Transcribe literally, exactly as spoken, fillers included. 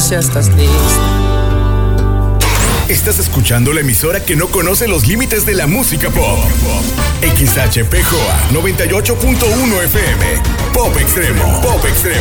si estás listo. Estás escuchando la emisora que no conoce los límites de la música pop. X H P J noventa y ocho punto uno F M. Pop Extremo. Pop Extremo.